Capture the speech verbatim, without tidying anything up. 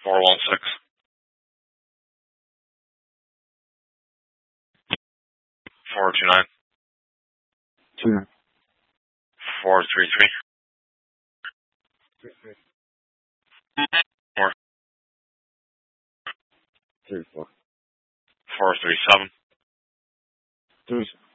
four one six. four two nine. Two nine. four three three. Three three. Four. Three four. four three seven. Three seven.